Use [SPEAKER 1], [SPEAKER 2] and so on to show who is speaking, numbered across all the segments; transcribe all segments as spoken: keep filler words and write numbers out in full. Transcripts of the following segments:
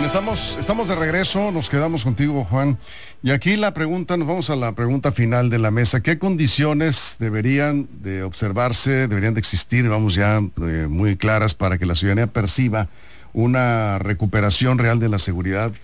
[SPEAKER 1] Bien, estamos, estamos de regreso, nos quedamos contigo, Juan. Y aquí la pregunta, nos vamos a la pregunta final de la mesa. ¿Qué condiciones deberían de observarse, deberían de existir, vamos ya eh, muy claras, para que la ciudadanía perciba una recuperación real de la seguridad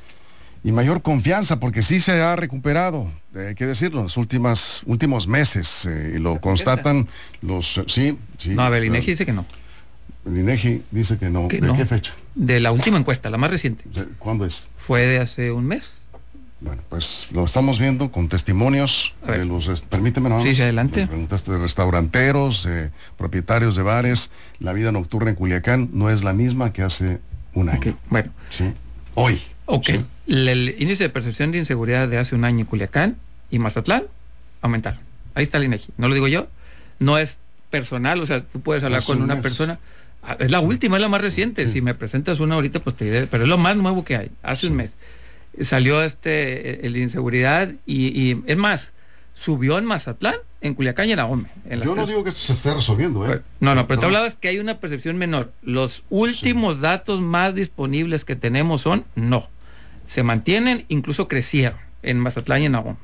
[SPEAKER 1] y mayor confianza? Porque sí se ha recuperado, eh, hay que decirlo, en los últimas, últimos meses, eh, y lo constatan los... Sí, sí.
[SPEAKER 2] No, a ver, el INEGI dice que no.
[SPEAKER 1] El INEGI dice que no.
[SPEAKER 2] ¿De
[SPEAKER 1] no?
[SPEAKER 2] qué
[SPEAKER 1] fecha?
[SPEAKER 2] De la última encuesta, la más reciente.
[SPEAKER 1] ¿Cuándo es?
[SPEAKER 2] Fue de hace un mes.
[SPEAKER 1] Bueno, pues lo estamos viendo con testimonios de los... Permíteme, no.
[SPEAKER 2] Sí, sí, adelante.
[SPEAKER 1] Me preguntaste de restauranteros, de propietarios de bares. La vida nocturna en Culiacán no es la misma que hace un año.
[SPEAKER 2] Okay, bueno.
[SPEAKER 1] Sí. Hoy.
[SPEAKER 2] Ok.
[SPEAKER 1] ¿Sí?
[SPEAKER 2] El, el índice de percepción de inseguridad de hace un año en Culiacán y Mazatlán aumentaron. Ahí está el INEGI. No lo digo yo. No es personal, o sea, tú puedes hablar hace con una mes. persona... Es la última, es la más reciente. Sí. Si me presentas una ahorita, pues te diré, pero es lo más nuevo que hay. Hace sí. un mes salió este el de inseguridad y, y es más, subió en Mazatlán, en Culiacán y en Ahome. En
[SPEAKER 1] Yo no tres... digo que esto se esté resolviendo, ¿eh?
[SPEAKER 2] No, no, pero no. Tú hablabas que hay una percepción menor. Los últimos sí. datos más disponibles que tenemos son no. Se mantienen, incluso crecieron en Mazatlán y en Ahome.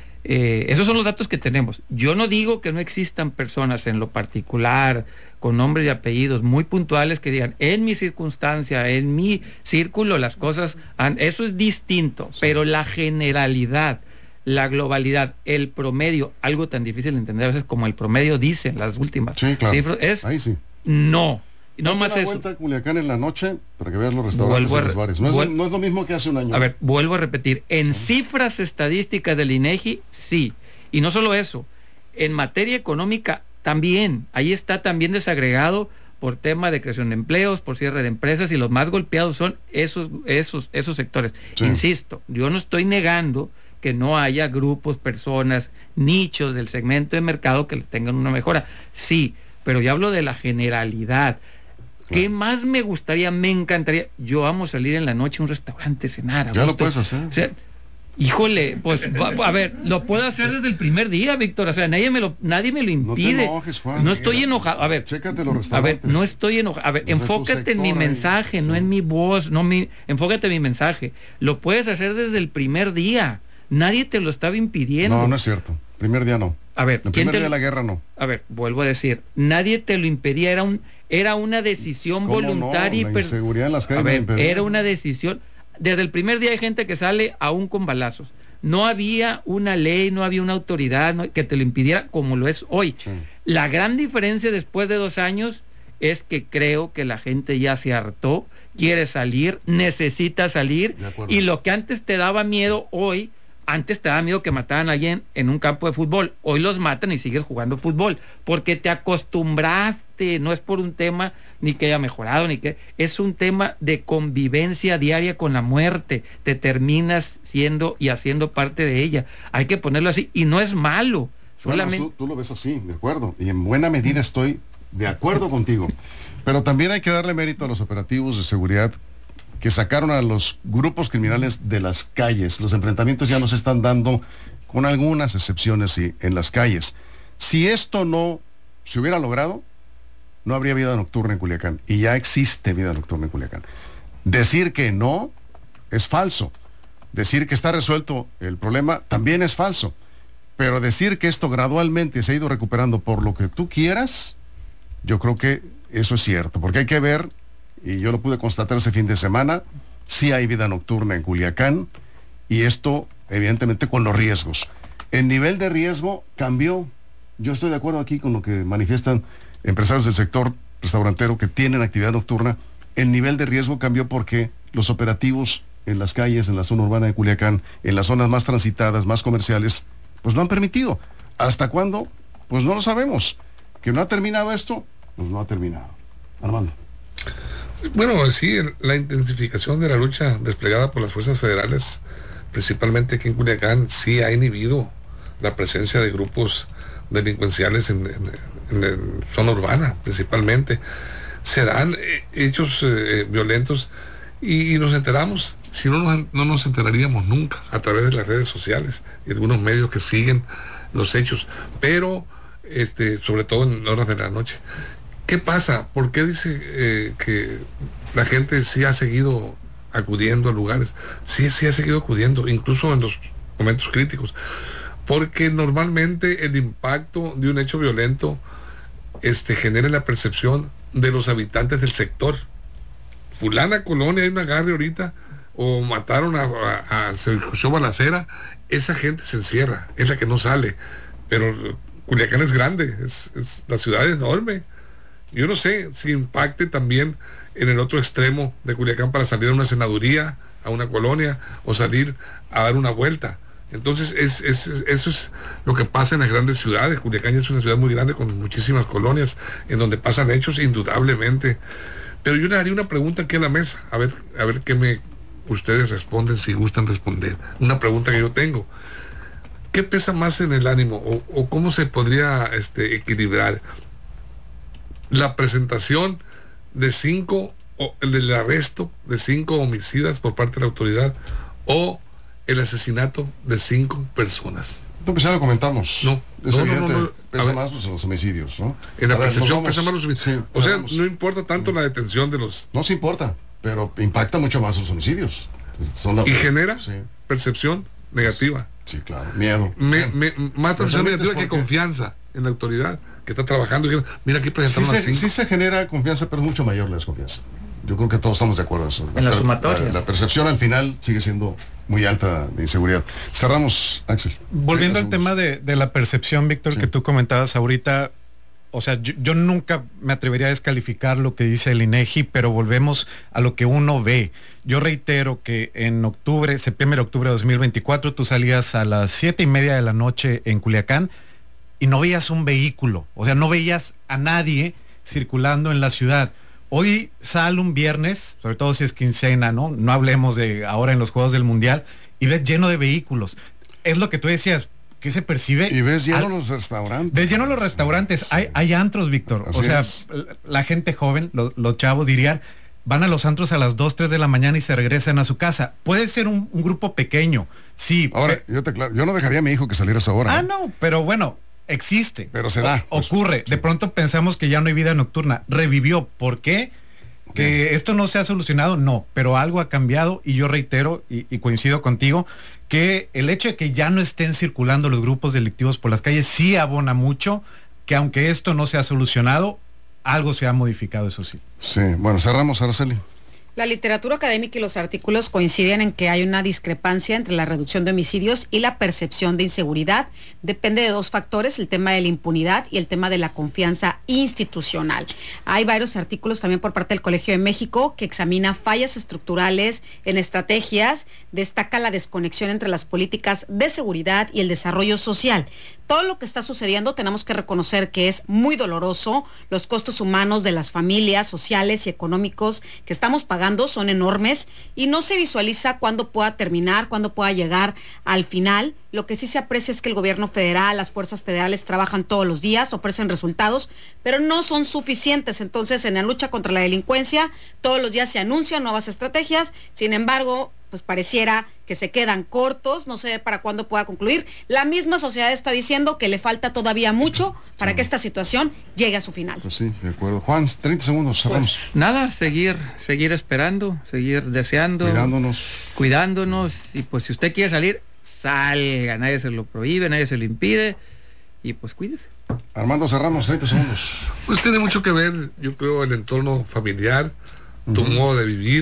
[SPEAKER 2] Eh, esos son los datos que tenemos. Yo no digo que no existan personas en lo particular, con nombres y apellidos muy puntuales, que digan, en mi circunstancia, en mi círculo, las cosas han... Eso es distinto, sí. pero la generalidad, la globalidad, el promedio, algo tan difícil de entender a veces como el promedio dicen las últimas
[SPEAKER 1] sí, claro.
[SPEAKER 2] cifras, es
[SPEAKER 1] ahí sí.
[SPEAKER 2] no. No más
[SPEAKER 1] una
[SPEAKER 2] eso.
[SPEAKER 1] Vuelta a Culiacán en la noche para que veas los restaurantes y los bares. No es, no es lo mismo que hace un año.
[SPEAKER 2] A ver, vuelvo a repetir. En sí. cifras estadísticas del INEGI, sí. Y no solo eso. En materia económica, también. Ahí está también desagregado por tema de creación de empleos, por cierre de empresas, y los más golpeados son esos, esos, esos sectores. Sí. Insisto, yo no estoy negando que no haya grupos, personas, nichos del segmento de mercado que tengan una mejora. Sí, pero yo hablo de la generalidad. ¿Qué más me gustaría? Me encantaría. Yo amo salir en la noche a un restaurante, cenar.
[SPEAKER 1] Ya lo puedes hacer.
[SPEAKER 2] O sea, híjole, pues a, a ver, lo puedo hacer desde el primer día, Víctor. O sea, nadie me lo, nadie me lo impide.
[SPEAKER 1] No te enojes, Juan.
[SPEAKER 2] No estoy enojado. A ver,
[SPEAKER 1] chécate los restaurantes.
[SPEAKER 2] A ver, no estoy enojado. A ver, desde enfócate en mi mensaje, ahí, no sí. en mi voz, no mi, enfócate en mi mensaje. Lo puedes hacer desde el primer día. Nadie te lo estaba impidiendo.
[SPEAKER 1] No, no es cierto. Primer día no.
[SPEAKER 2] A ver,
[SPEAKER 1] el primer te... día de la guerra no.
[SPEAKER 2] A ver, vuelvo a decir, nadie te lo impedía, era un era una decisión voluntaria.
[SPEAKER 1] No? La inseguridad en las calles.
[SPEAKER 2] A ver, era una decisión. Desde el primer día hay gente que sale aún con balazos. No había una ley, no había una autoridad no, que te lo impidiera como lo es hoy. Sí. La gran diferencia después de dos años es que creo que la gente ya se hartó, quiere salir, necesita salir, y lo que antes te daba miedo hoy, antes te daba miedo que mataran a alguien en un campo de fútbol, hoy los matan y sigues jugando fútbol, porque te acostumbraste, no es por un tema ni que haya mejorado, ni que, es un tema de convivencia diaria con la muerte, te terminas siendo y haciendo parte de ella, hay que ponerlo así, y no es malo, solamente...
[SPEAKER 1] Bueno, tú, tú lo ves así, de acuerdo, y en buena medida estoy de acuerdo contigo, pero también hay que darle mérito a los operativos de seguridad que sacaron a los grupos criminales de las calles. Los enfrentamientos ya no se están dando, con algunas excepciones, sí, en las calles. Si esto no se hubiera logrado, no habría vida nocturna en Culiacán, y ya existe vida nocturna en Culiacán. Decir que no es falso. Decir que está resuelto el problema también es falso. Pero decir que esto gradualmente se ha ido recuperando por lo que tú quieras, yo creo que eso es cierto, porque hay que ver, y yo lo pude constatar ese fin de semana, sí hay vida nocturna en Culiacán, y esto evidentemente con los riesgos. El nivel de riesgo cambió. Yo estoy de acuerdo aquí con lo que manifiestan empresarios del sector restaurantero que tienen actividad nocturna. El nivel de riesgo cambió porque los operativos en las calles, en la zona urbana de Culiacán, en las zonas más transitadas, más comerciales, pues no han permitido. ¿Hasta cuándo? Pues no lo sabemos. ¿Que no ha terminado esto? Pues no ha terminado. Armando.
[SPEAKER 3] Bueno, sí, la intensificación de la lucha desplegada por las fuerzas federales, principalmente aquí en Culiacán, sí ha inhibido la presencia de grupos delincuenciales en, en, en la zona urbana, principalmente. Se dan eh, hechos eh, violentos y, y nos enteramos, si no nos, no nos enteraríamos nunca, a través de las redes sociales y algunos medios que siguen los hechos, pero este, sobre todo en horas de la noche. ¿Qué pasa? ¿Por qué dice eh, que la gente sí ha seguido acudiendo a lugares. Sí, sí ha seguido acudiendo, incluso en los momentos críticos, porque normalmente el impacto de un hecho violento este, genera la percepción de los habitantes del sector. Fulana colonia, hay un agarre ahorita, o mataron a, a, a se escuchó balacera, esa gente se encierra, es la que no sale. Pero Culiacán es grande, es, es la ciudad es enorme. Yo no sé si impacte también en el otro extremo de Culiacán para salir a una senaduría, a una colonia, o salir a dar una vuelta. Entonces es, es, eso es lo que pasa en las grandes ciudades. Culiacán es una ciudad muy grande con muchísimas colonias en donde pasan hechos indudablemente. Pero yo le haría una pregunta aquí a la mesa, a ver, a ver qué me ustedes responden, si gustan responder. Una pregunta que yo tengo. ¿Qué pesa más en el ánimo? ¿O, o cómo se podría este, equilibrar la presentación de cinco, o el arresto de cinco homicidas por parte de la autoridad, o el asesinato de cinco personas?
[SPEAKER 1] Pues ya lo comentamos.
[SPEAKER 3] No,
[SPEAKER 1] es
[SPEAKER 3] no,
[SPEAKER 1] evidente,
[SPEAKER 3] no, no,
[SPEAKER 1] pesa más los, los homicidios, ¿no?
[SPEAKER 3] En la
[SPEAKER 1] A ver,
[SPEAKER 3] percepción
[SPEAKER 1] nos vamos-
[SPEAKER 3] pesa más los homicidios.
[SPEAKER 1] sí,
[SPEAKER 3] o sea,
[SPEAKER 1] cerramos.
[SPEAKER 3] no importa tanto la detención de los...
[SPEAKER 1] No se importa, pero impacta mucho más los homicidios. Son la-
[SPEAKER 3] Y genera
[SPEAKER 1] Sí,
[SPEAKER 3] percepción negativa.
[SPEAKER 1] sí, claro. Miedo.
[SPEAKER 3] Me, me, más percepción
[SPEAKER 1] Realmente
[SPEAKER 3] negativa
[SPEAKER 1] es
[SPEAKER 3] que
[SPEAKER 1] porque-
[SPEAKER 3] confianza en la autoridad que está trabajando. Y que, mira, aquí
[SPEAKER 1] Sí
[SPEAKER 3] presentaron a
[SPEAKER 1] se,
[SPEAKER 3] cinco.
[SPEAKER 1] sí se genera confianza, pero es mucho mayor la desconfianza. Yo creo que todos estamos de acuerdo en eso.
[SPEAKER 2] En la
[SPEAKER 1] per-
[SPEAKER 2] sumatoria.
[SPEAKER 1] La, la percepción al final sigue siendo muy alta de inseguridad. Cerramos, Axel.
[SPEAKER 4] Volviendo al
[SPEAKER 1] treinta
[SPEAKER 4] tema
[SPEAKER 1] segundos.
[SPEAKER 4] de, de la percepción, Víctor,
[SPEAKER 1] Sí.
[SPEAKER 4] que tú comentabas ahorita, o sea, yo, yo nunca me atrevería a descalificar lo que dice el INEGI, pero volvemos a lo que uno ve. Yo reitero que en octubre, septiembre, octubre de dos mil veinticuatro, tú salías a las siete y media de la noche en Culiacán y no veías un vehículo, o sea, no veías a nadie circulando en la ciudad. Hoy sale un viernes, sobre todo si es quincena, ¿no? No hablemos de ahora en los Juegos del Mundial, y ves lleno de vehículos. Es lo que tú decías, ¿qué se percibe?
[SPEAKER 1] Y ves lleno
[SPEAKER 4] Al-
[SPEAKER 1] los restaurantes.
[SPEAKER 4] Ves lleno los restaurantes,
[SPEAKER 1] Sí.
[SPEAKER 4] hay, hay antros, Víctor.
[SPEAKER 1] Así
[SPEAKER 4] O sea,
[SPEAKER 1] es.
[SPEAKER 4] la gente joven, lo- los chavos dirían, van a los antros a las dos, tres de la mañana y se regresan a su casa. Puede ser un, un grupo pequeño, sí.
[SPEAKER 1] Ahora,
[SPEAKER 4] pe-
[SPEAKER 1] yo te aclaro, yo no dejaría a mi hijo que saliera a esa hora.
[SPEAKER 4] ah,
[SPEAKER 1] ¿eh?
[SPEAKER 4] no, pero bueno, existe.
[SPEAKER 1] Pero se da,
[SPEAKER 4] O-
[SPEAKER 1] pues.
[SPEAKER 4] ocurre. De pronto pensamos que ya no hay vida nocturna. Revivió. ¿Por qué? Que esto no se ha solucionado, no, pero algo ha cambiado y yo reitero y, y coincido contigo que el hecho de que ya no estén circulando los grupos delictivos por las calles sí abona mucho, que aunque esto no se ha solucionado, algo se ha modificado, eso sí.
[SPEAKER 1] Sí, bueno, cerramos, Araceli.
[SPEAKER 5] La literatura académica y los artículos coinciden en que hay una discrepancia entre la reducción de homicidios y la percepción de inseguridad. Depende de dos factores, el tema de la impunidad y el tema de la confianza institucional. Hay varios artículos también por parte del Colegio de México que examina fallas estructurales en estrategias, destaca la desconexión entre las políticas de seguridad y el desarrollo social. Todo lo que está sucediendo tenemos que reconocer que es muy doloroso. Los costos humanos de las familias, sociales y económicos que estamos pagando son enormes y no se visualiza cuándo pueda terminar, cuándo pueda llegar al final. Lo que sí se aprecia es que el gobierno federal, las fuerzas federales trabajan todos los días, ofrecen resultados, pero no son suficientes. Entonces, en la lucha contra la delincuencia, todos los días se anuncian nuevas estrategias, sin embargo, pues pareciera que se quedan cortos, no sé para cuándo pueda concluir. La misma sociedad está diciendo que le falta todavía mucho para que esta situación llegue a su final.
[SPEAKER 1] Pues sí, de acuerdo. Juan, treinta segundos, cerramos.
[SPEAKER 2] Pues nada, seguir, seguir esperando, seguir deseando,
[SPEAKER 1] Cuidándonos.
[SPEAKER 2] cuidándonos, y pues si usted quiere salir, salga, nadie se lo prohíbe, nadie se lo impide, y pues cuídese.
[SPEAKER 1] Armando, cerramos, treinta segundos.
[SPEAKER 3] Pues tiene mucho que ver, yo creo, el entorno familiar, tu
[SPEAKER 1] Ujú.
[SPEAKER 3] modo de vivir,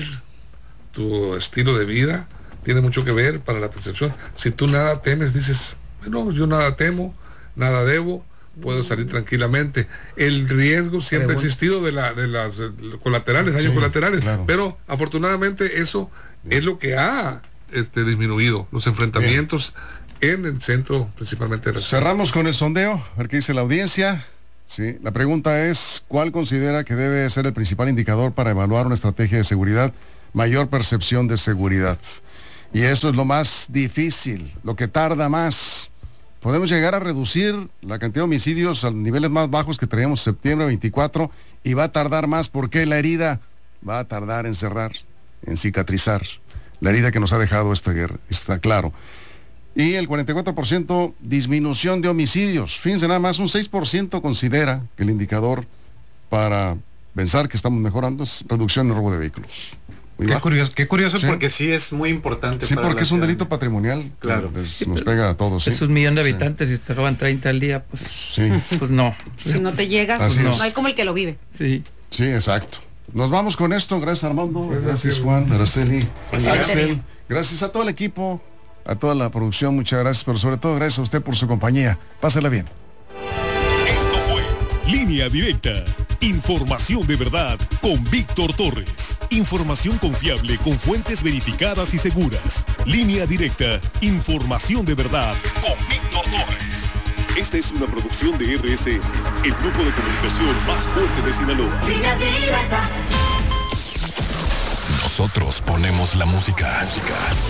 [SPEAKER 3] tu estilo de vida, tiene mucho que ver para la percepción. Si tú nada temes, dices, bueno, yo nada temo, nada debo, puedo salir tranquilamente. El riesgo siempre ha
[SPEAKER 2] Pregunta.
[SPEAKER 3] existido de, la, de las eh, colaterales, daños
[SPEAKER 1] Sí,
[SPEAKER 3] colaterales,
[SPEAKER 1] claro.
[SPEAKER 3] pero afortunadamente eso es lo que ha este, disminuido los enfrentamientos en el centro principalmente de la ciudad.
[SPEAKER 1] Cerramos con el sondeo, a ver qué dice la audiencia. Sí, la pregunta es, ¿cuál considera que debe ser el principal indicador para evaluar una estrategia de seguridad? Mayor percepción de seguridad. Y eso es lo más difícil, lo que tarda más. Podemos llegar a reducir la cantidad de homicidios a niveles más bajos que traíamos en septiembre veinticuatro y va a tardar más porque la herida va a tardar en cerrar, en cicatrizar. La herida que nos ha dejado esta guerra, está claro. Y el cuarenta y cuatro por ciento disminución de homicidios. Fíjense nada más, un seis por ciento considera que el indicador para pensar que estamos mejorando es reducción en robo de vehículos. muy
[SPEAKER 4] Qué
[SPEAKER 1] bajo.
[SPEAKER 4] curioso, qué curioso
[SPEAKER 1] Sí.
[SPEAKER 4] porque sí es muy importante.
[SPEAKER 1] Sí,
[SPEAKER 4] para
[SPEAKER 1] porque
[SPEAKER 4] la
[SPEAKER 1] es un
[SPEAKER 4] ciudad.
[SPEAKER 1] delito patrimonial.
[SPEAKER 4] Claro.
[SPEAKER 1] Les- nos pega a todos. ¿sí?
[SPEAKER 2] Es un millón de
[SPEAKER 1] Sí.
[SPEAKER 2] habitantes y te roban treinta al día, pues,
[SPEAKER 1] Sí,
[SPEAKER 2] pues no.
[SPEAKER 5] Si no te llega,
[SPEAKER 1] Así
[SPEAKER 5] pues no.
[SPEAKER 1] es.
[SPEAKER 5] no hay como el que lo vive.
[SPEAKER 2] Sí.
[SPEAKER 1] sí, exacto. Nos vamos con esto. Gracias, Armando.
[SPEAKER 3] Pues,
[SPEAKER 1] Gracias,
[SPEAKER 3] así,
[SPEAKER 1] Juan, Araceli,
[SPEAKER 5] Excelente
[SPEAKER 1] Axel.
[SPEAKER 5] día.
[SPEAKER 1] Gracias a todo el equipo, a toda la producción. Muchas gracias, pero sobre todo gracias a usted por su compañía. Pásela bien.
[SPEAKER 6] Esto fue Línea Directa. Información de verdad con Víctor Torres. Información confiable con fuentes verificadas y seguras. Línea Directa. Información de verdad con Víctor Torres. Esta es una producción de R S N, el grupo de comunicación más fuerte de Sinaloa.
[SPEAKER 7] Línea Directa.
[SPEAKER 6] Nosotros ponemos la música. música.